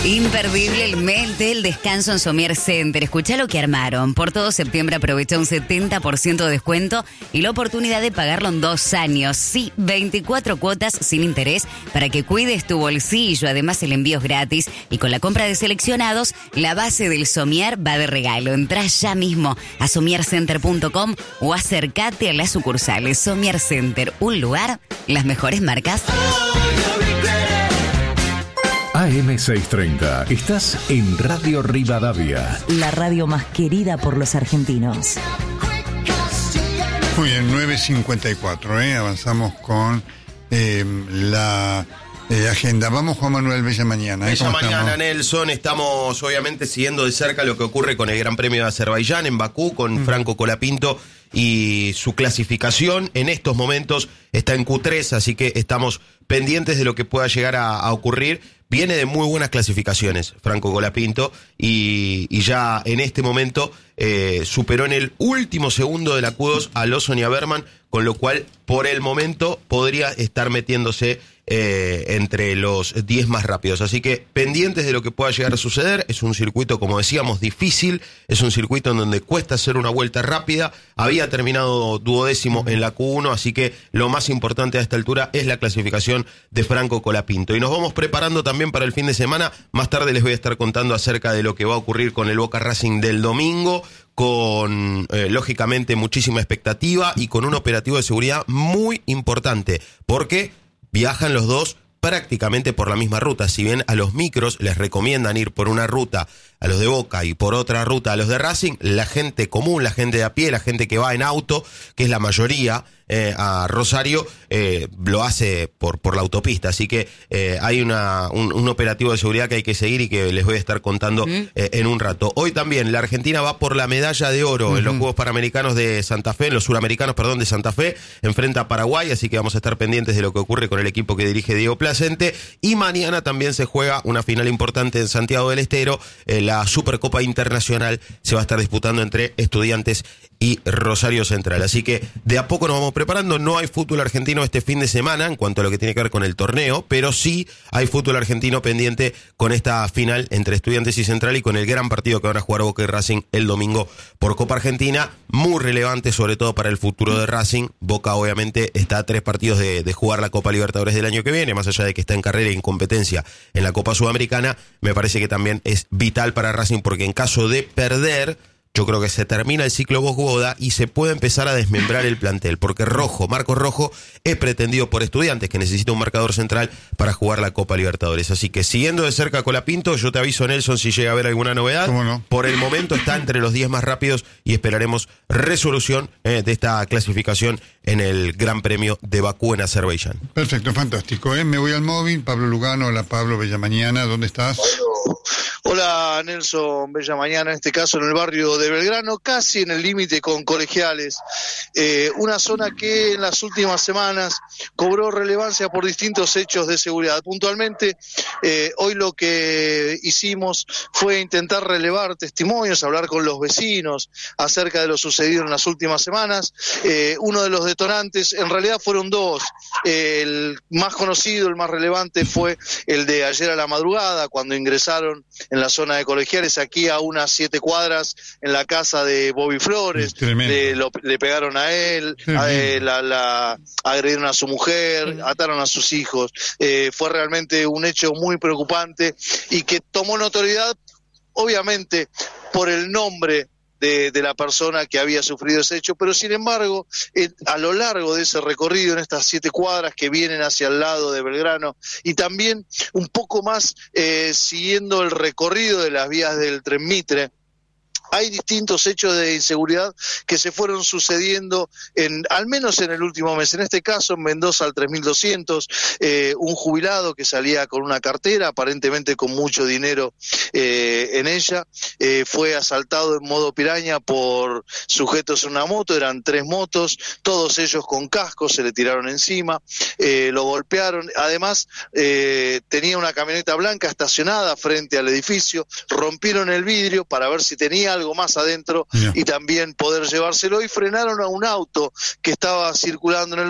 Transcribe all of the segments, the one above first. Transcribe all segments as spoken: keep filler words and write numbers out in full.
Imperdible el mes del descanso en Somier Center. Escuchá lo que armaron. Por todo septiembre aprovecha un setenta por ciento de descuento y la oportunidad de pagarlo en dos años. Sí, veinticuatro cuotas sin interés para que cuides tu bolsillo. Además, el envío es gratis y con la compra de seleccionados, la base del Somier va de regalo. Entrá ya mismo a somier center punto com o acércate a las sucursales. Somier Center, un lugar, las mejores marcas. A M seiscientos treinta, estás en Radio Rivadavia. La radio más querida por los argentinos. Muy bien, nueve cincuenta y cuatro, ¿eh? Avanzamos con eh, la eh, agenda. Vamos, Juan Manuel, bella mañana. ¿eh? Bella mañana, estamos? Nelson. Estamos obviamente siguiendo de cerca lo que ocurre con el Gran Premio de Azerbaiyán en Bakú, con mm. Franco Colapinto y su clasificación. En estos momentos está en Q tres, así que estamos pendientes de lo que pueda llegar a, a ocurrir. Viene de muy buenas clasificaciones Franco Colapinto y, y ya en este momento eh, superó en el último segundo de la Q dos a Lawson y a Berman, con lo cual por el momento podría estar metiéndose eh, entre los diez más rápidos. Así que pendientes de lo que pueda llegar a suceder. Es un circuito, como decíamos, difícil. Es un circuito en donde cuesta hacer una vuelta rápida. Había terminado duodécimo en la Q uno, así que lo más importante a esta altura es la clasificación de Franco Colapinto. Y nos vamos preparando también para el fin de semana. Más tarde les voy a estar contando acerca de lo que va a ocurrir con el Boca Racing del domingo, con, eh, lógicamente, muchísima expectativa y con un operativo de seguridad muy importante, porque viajan los dos prácticamente por la misma ruta. Si bien a los micros les recomiendan ir por una ruta a los de Boca y por otra ruta a los de Racing, la gente común, la gente de a pie, la gente que va en auto, que es la mayoría eh, a Rosario, eh, lo hace por, por la autopista. Así que eh, hay una, un, un operativo de seguridad que hay que seguir y que les voy a estar contando uh-huh. eh, en un rato. Hoy también la Argentina va por la medalla de oro uh-huh. en los Juegos Panamericanos de Santa Fe, en los Suramericanos, perdón, de Santa Fe, enfrenta a Paraguay, así que vamos a estar pendientes de lo que ocurre con el equipo que dirige Diego Placente. Y mañana también se juega una final importante en Santiago del Estero, eh, la Supercopa Internacional se va a estar disputando entre Estudiantes y Rosario Central. Así que de a poco nos vamos preparando. No hay fútbol argentino este fin de semana en cuanto a lo que tiene que ver con el torneo, pero sí hay fútbol argentino pendiente con esta final entre Estudiantes y Central y con el gran partido que van a jugar Boca y Racing el domingo por Copa Argentina. Muy relevante, sobre todo para el futuro de Racing. Boca obviamente está a tres partidos de, de jugar la Copa Libertadores del año que viene, más allá de que está en carrera y en competencia en la Copa Sudamericana. Me parece que también es vital para Racing, porque en caso de perder, yo creo que se termina el ciclo Bosch-Boda y se puede empezar a desmembrar el plantel, porque Rojo, Marcos Rojo, es pretendido por Estudiantes, que necesita un marcador central para jugar la Copa Libertadores. Así que siguiendo de cerca Colapinto, yo te aviso, Nelson, si llega a haber alguna novedad. ¿Cómo no? Por el momento está entre los diez más rápidos y esperaremos resolución eh, de esta clasificación en el Gran Premio de Bakú en Azerbaiyán. Perfecto, fantástico. ¿eh? Me voy al móvil. Pablo Lugano, hola Pablo, bella mañana, ¿dónde estás? Hola Nelson, bella mañana, en este caso en el barrio de Belgrano, casi en el límite con Colegiales, eh, una zona que en las últimas semanas cobró relevancia por distintos hechos de seguridad. Puntualmente, eh, hoy lo que hicimos fue intentar relevar testimonios, hablar con los vecinos acerca de lo sucedido en las últimas semanas. Eh, uno de los detonantes, en realidad fueron dos, eh, el más conocido, el más relevante fue el de ayer a la madrugada, cuando ingresaron en la zona de Colegiales, aquí a unas siete cuadras, en la casa de Bobby Flores, le, lo, le pegaron a él, a él la, la, agredieron a su mujer, ataron a sus hijos. Eh, fue realmente un hecho muy preocupante y que tomó notoriedad, obviamente, por el nombre De, de la persona que había sufrido ese hecho, pero sin embargo, eh, a lo largo de ese recorrido, en estas siete cuadras que vienen hacia el lado de Belgrano, y también un poco más eh, siguiendo el recorrido de las vías del Tren Mitre, hay distintos hechos de inseguridad que se fueron sucediendo, en, al menos en el último mes. En este caso, en Mendoza, al tres mil doscientos, eh, un jubilado que salía con una cartera, aparentemente con mucho dinero eh, en ella, eh, fue asaltado en modo piraña por sujetos en una moto, eran tres motos, todos ellos con cascos, se le tiraron encima, eh, lo golpearon. Además, eh, tenía una camioneta blanca estacionada frente al edificio, rompieron el vidrio para ver si tenía algo más adentro yeah. y también poder llevárselo, y frenaron a un auto que estaba circulando en el lugar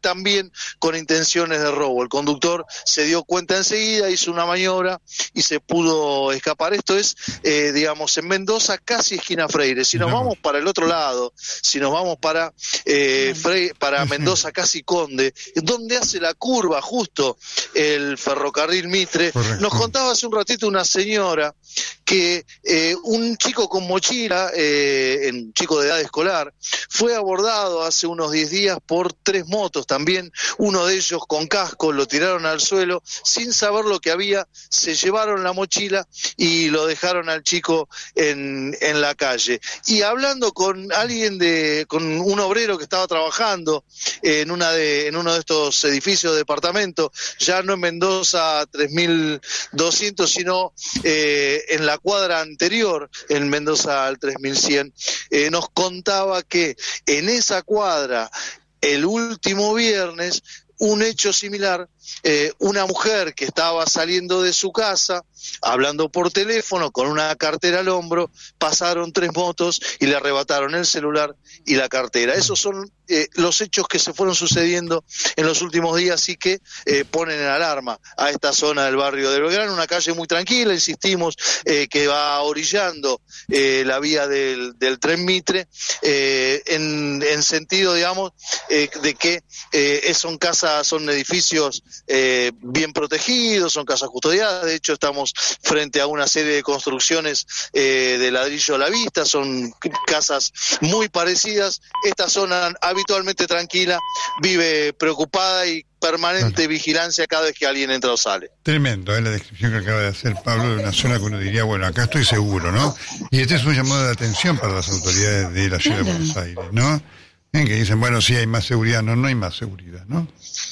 también con intenciones de robo. El conductor se dio cuenta enseguida, hizo una maniobra y se pudo escapar. Esto es, eh, digamos, en Mendoza, casi esquina Freire. Si nos no. vamos para el otro lado, si nos vamos para, eh, Freire, para Mendoza, casi Conde, donde hace la curva justo el ferrocarril Mitre, correcto. Nos contaba hace un ratito una señora que eh, un chico con mochila, eh, un chico de edad escolar, fue abordado hace unos diez días por tres motos también, uno de ellos con casco, lo tiraron al suelo, sin saber lo que había, se llevaron la mochila y lo dejaron al chico en, en la calle. Y hablando con alguien de, con un obrero que estaba trabajando en una de, en uno de estos edificios de departamento, ya no en Mendoza tres mil doscientos, sino eh, en la cuadra anterior, en Mendoza al tres mil cien, eh, nos contaba que en esa cuadra, el último viernes, un hecho similar, eh, una mujer que estaba saliendo de su casa, hablando por teléfono, con una cartera al hombro, pasaron tres motos y le arrebataron el celular y la cartera. Esos son eh, los hechos que se fueron sucediendo en los últimos días y que eh, ponen en alarma a esta zona del barrio de Belgrano, una calle muy tranquila, insistimos, eh, que va orillando eh, la vía del, del tren Mitre, eh, en, en sentido, digamos, eh, de que eh, son casas, son edificios eh, bien protegidos, son casas custodiadas. De hecho, estamos frente a una serie de construcciones eh, de ladrillo a la vista, son casas muy parecidas. Esta zona habitualmente tranquila vive preocupada y permanente claro. vigilancia cada vez que alguien entra o sale. Tremendo, ¿eh? La descripción que acaba de hacer Pablo de una zona que uno diría, bueno, acá estoy seguro, ¿no? Y este es un llamado de atención para las autoridades de la ciudad claro. de Buenos Aires, ¿no? ¿Eh? Que dicen, bueno, sí hay más seguridad, no, no hay más seguridad, ¿no?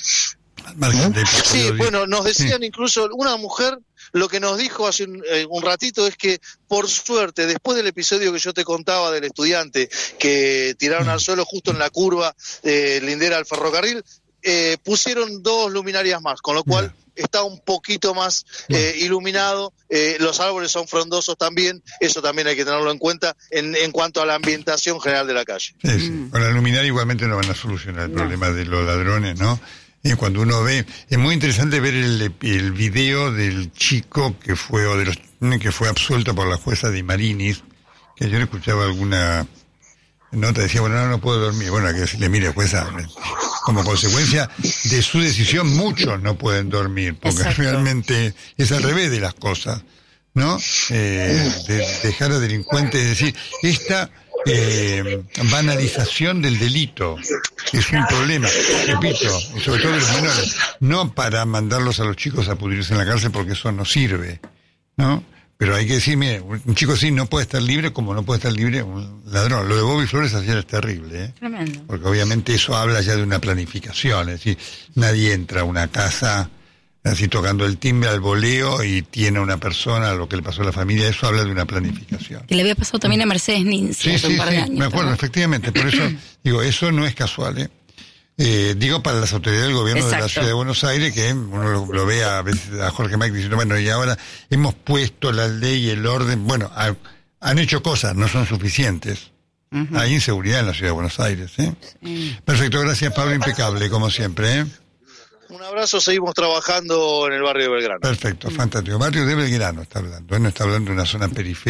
De sí, bueno, nos decían sí. incluso una mujer, lo que nos dijo hace un, eh, un ratito es que, por suerte, después del episodio que yo te contaba del estudiante que tiraron al suelo justo en la curva eh, lindera al ferrocarril, eh, pusieron dos luminarias más, con lo cual yeah. está un poquito más eh, iluminado, eh, los árboles son frondosos también, eso también hay que tenerlo en cuenta en, en cuanto a la ambientación general de la calle. Sí, sí. Mm. Con la luminaria igualmente no van a solucionar el no. problema de los ladrones, ¿no? Y cuando uno ve, es muy interesante ver el, el video del chico que fue, o de los que fue absuelto por la jueza Di Marinis, que yo le escuchaba alguna nota, decía, bueno, no, no puedo dormir. Bueno, hay que decirle, mire, jueza, como consecuencia de su decisión, muchos no pueden dormir, porque Exacto. realmente es al revés de las cosas, ¿no? Eh, de dejar a delincuentes, es decir, esta eh, banalización del delito es un problema, repito, y sobre todo de los menores, no para mandarlos a los chicos a pudrirse en la cárcel, porque eso no sirve, ¿no? Pero hay que decir, mire, un chico así no puede estar libre como no puede estar libre un ladrón. Lo de Bobby Flores ayer es terrible, ¿eh? Tremendo. Porque obviamente eso habla ya de una planificación, es decir, nadie entra a una casa así tocando el timbre al voleo y tiene a una persona, lo que le pasó a la familia, eso habla de una planificación. Que le había pasado también a Mercedes Ninzi sí, hace sí, un par sí, de años. Me acuerdo, ¿verdad? Efectivamente, por eso digo, eso no es casual, ¿eh? Eh, digo para las autoridades del gobierno Exacto. de la ciudad de Buenos Aires, que uno lo, lo ve a veces a Jorge Macri diciendo, bueno, y ahora hemos puesto la ley y el orden, bueno, ha, han hecho cosas, no son suficientes. Uh-huh. Hay inseguridad en la ciudad de Buenos Aires, ¿eh? Sí. Perfecto, gracias Pablo, impecable, como siempre, ¿eh? Un abrazo, seguimos trabajando en el barrio de Belgrano. Perfecto, fantástico. Barrio de Belgrano está hablando, no está hablando de una zona periférica.